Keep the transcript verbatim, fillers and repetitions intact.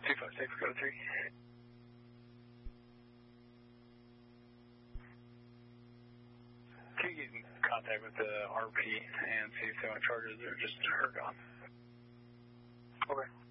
two five six, go to three. Can you get in contact with the R P and see if they want charges or just her gone? Okay.